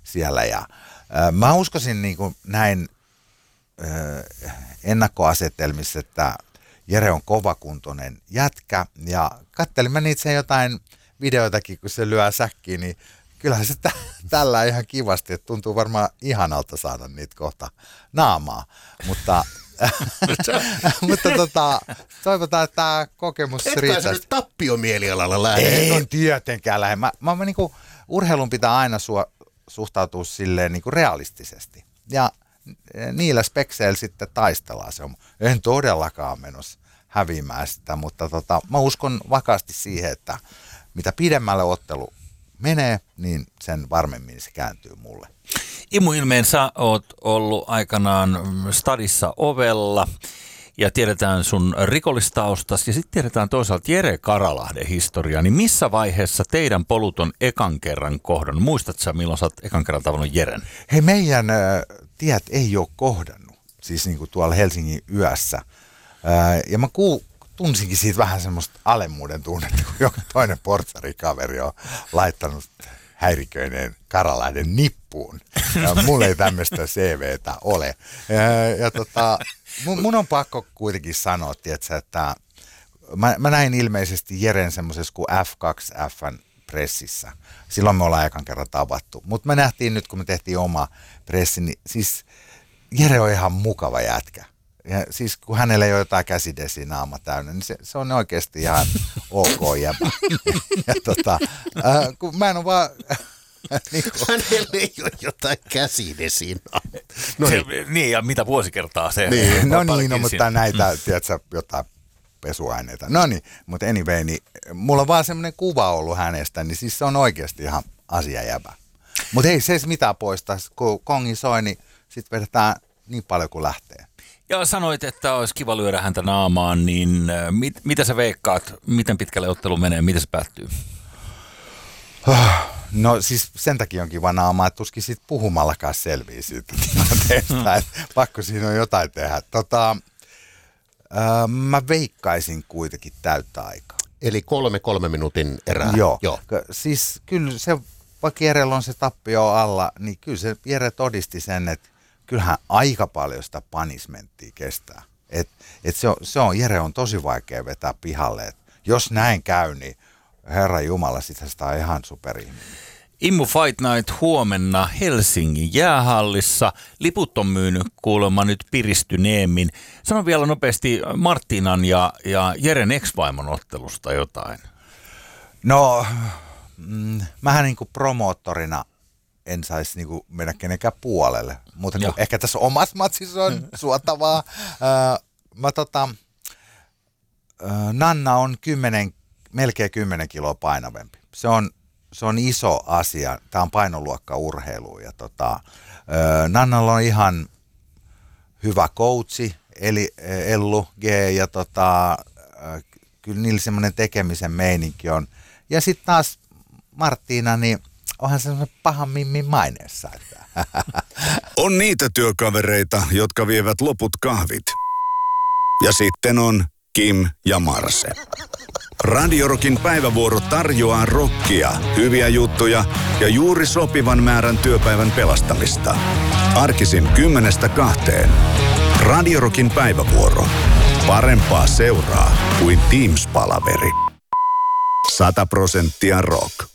siellä. Ja mä uskoisin niin kuin näin ennakkoasetelmissa, että Jere on kovakuntoinen jätkä, ja kattelin mä niitä jotain videoitakin, kun se lyö säkkiin, niin kyllähän se tällä ihan kivasti, että tuntuu varmaan ihanalta saada niitä kohta naamaa, mutta toivotaan, että tämä kokemus riittää. Etkä sä nyt tappiomielialalla lähde? En tietenkään lähde. Mä niin kuin, urheilun pitää aina suhtautua silleen niin kuin realistisesti. Ja niillä spekseillä sitten taistellaan. En todellakaan menossa häviämään sitä, mutta mä uskon vakaasti siihen, että mitä pidemmälle ottelu menee, niin sen varmemmin se kääntyy mulle. Immu Ilmeen, sä oot ollut aikanaan stadissa ovella ja tiedetään sun rikollistaustas ja sitten tiedetään toisaalta Jere Karalahden historia. Niin missä vaiheessa teidän polut on ekan kerran kohdannut? Muistatko sä, milloin sä oot ekan kerran tavannut Jeren? Hei, meidän tiet ei ole kohdannut, siis niin kuin tuolla Helsingin yössä. Ja mä tunsinkin siitä vähän semmoista alemmuuden tunnetta, kun joka toinen portsarikaveri on laittanut häiriköineen Karalahden nippuun. Mulla ei tämmöistä CVtä ole. Mun on pakko kuitenkin sanoa, tietsä, että mä näin ilmeisesti Jeren semmoisessa kuin F2F:n pressissä. Silloin me ollaan ekan kerran tavattu. Mutta me nähtiin nyt, kun me tehtiin oma pressi, niin siis Jere on ihan mukava jätkä. Ja siis kun hänellä ei ole jotain käsidesinaama täynnä, niin se on oikeasti ihan ok jäbä. Kun mä en ole vaan... Hänellä ei ole jotain käsidesinaama. Niin, ja mitä vuosikertaa se? Niin, mutta näitä, tiedätkö, jotain pesuaineita. No niin, mutta anyway, niin mulla on vaan semmoinen kuva ollut hänestä, niin siis se on oikeasti ihan asiajäbä. Mutta ei se edes mitään poista, kun kongi soi, niin sitten vedetään niin paljon kuin lähtee. Ja sanoit, että olisi kiva lyödä häntä naamaan, niin mitä sä veikkaat, miten pitkälle ottelu menee, miten se päättyy? No siis sen takia on kiva naamaa, että tuskin siitä puhumallakaan selviää siitä tilanteesta, että pakko siinä on jotain tehdä. Mä veikkaisin kuitenkin täyttä aikaa. Eli 3 minuutin erää. Joo. Siis kyllä se, vaikka Jerellä on se tappio alla, niin kyllä se Jere todisti sen, että kyllähän aika paljon sitä punishmenttia kestää. Jere on tosi vaikea vetää pihalle. Et jos näin käy, niin Herra Jumala, sitä on ihan superihminen. Immu Fight Night huomenna Helsingin jäähallissa. Liput on myynyt kuulemma nyt piristyneemmin. Sano vielä nopeasti Martinan ja Jeren ex-vaimon ottelusta jotain. No, mähän niin kuin promoottorina en saisi niin kuin mennä kenenkään puolelle. Mutta ehkä tässä omassa matsissa on suotavaa. Nanna on melkein 10 kiloa painavempi. Se on iso asia. Tämä on painoluokka urheilu. Ja Nannalla on ihan hyvä coachi, eli Ellu G. Ja kyllä niillä semmoinen tekemisen meininki on. Ja sitten taas Marttiina, niin onhan se semmoinen pahan mimmin maineessa. On niitä työkavereita, jotka vievät loput kahvit. Ja sitten on Kim ja Marse. Radio Rockin päivävuoro tarjoaa rockia, hyviä juttuja ja juuri sopivan määrän työpäivän pelastamista. Arkisin 10-2. Radio Rockin päivävuoro. Parempaa seuraa kuin Teams-palaveri. 100% rock.